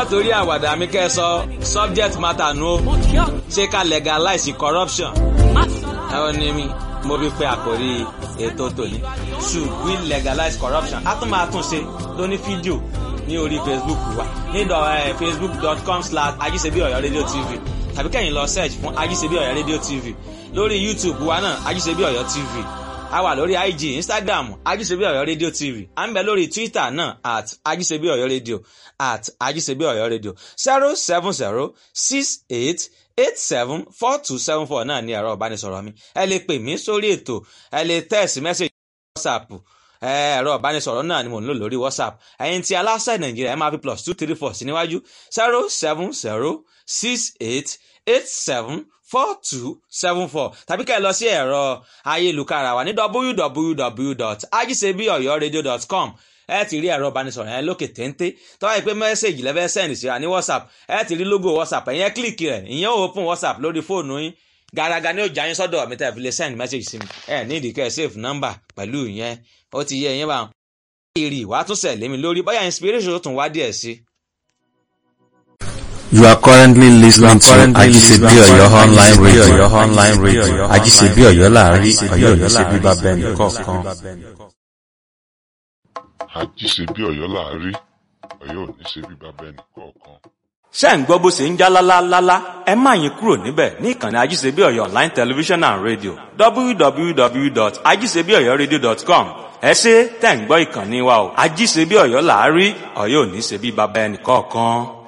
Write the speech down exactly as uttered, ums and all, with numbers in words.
torí àwàdà mi kẹ́ sọ subject matter nu o ṣé ká legalize corruption ẹ̀rọ ni mi mo fi pe àkórí ètò tòní should we legalize corruption a tún máa tún ṣe lóní fídíò ní orí Facebook wa ní facebook dot com slash ajisebi oyo radio tv tàbí kẹ́yìn lọ search fún ajisebi oyo radio tv lórí YouTube wa náà ajisebi oyo tv a wà lórí I G Instagram ajisebi oyo radio tv à ń bẹ lórí Twitter náà at ajisebi oyo radio at ajisebi oyo radio zero seven zero six eight eight seven four two seven four náà ní ẹ̀rọ ìbánisọ̀rọ̀ mi ẹ lè pè mí sórí ètò ẹ lè text message WhatsApp ẹ̀rọ ìbánisọ̀rọ̀ náà ni mò ń lò lórí WhatsApp ẹ̀yin tí aláṣẹ Nàìjíríà ẹ máa fi plus two three four sí níwájú zero seven zero six eight eight seven four two seven four tàbí ká ẹ lọ sí ẹ̀rọ ayélujára wa ní w w w dot ajisebiyoyoradio dot com ẹ ti rí ẹ̀rọ ìbánisọ̀rọ̀ yẹn lókè téńté tó wáyé pé mẹ́sẹ̀gì lẹ́fẹ́ sẹ́ndì síra ní WhatsApp ẹ ti rí logo WhatsApp ẹ̀yẹn kílìkì rẹ̀ ìyẹn ò open WhatsApp lórí fóònù yín gàràgà ni ó jà yín sọ́dọ̀ mi tẹ́ fi lè send message sí mi ẹ ní ìdí kẹ́ ẹ save number pẹ̀lú ìyẹn ó ti yẹ ìyẹn bá wọn. èrè ìwà tún sẹ̀ lémi lórí bóyá inspiration tún wá díẹ̀ sí. You are currently listening to Ajisebi Oyo online radio. Online radio. Ajisebi Oyo láàrin Ọ̀yọ́ ní ṣe bíbá bẹ́ẹ̀ni kọ̀ọ̀kan. Ajisebi Oyo láàrin Ọ̀yọ́ ní ṣe bíbá bẹ́ẹ̀ni kọ̀ọ̀kan. ṣé ń gbọ́ bó ṣe ń já lálálálá ẹ má yín kúrò níbẹ̀ ní ìkànnì Ajisebi Oyo online television and radio w w w dot ajisebiyoyoradio dot com ẹ ṣé tẹ̀ ń gbọ́ ìkànnì wa o Ajisebi Oyo láàrin Ọ̀yọ́ ní ṣe bíbá bẹ́ẹ̀ni kọ̀ọ̀kan.